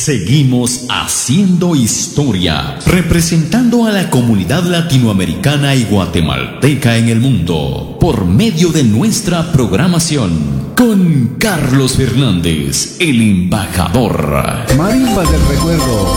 Seguimos haciendo historia, representando a la comunidad latinoamericana y guatemalteca en el mundo, por medio de nuestra programación, con Carlos Fernández, el embajador. Marimbas del recuerdo.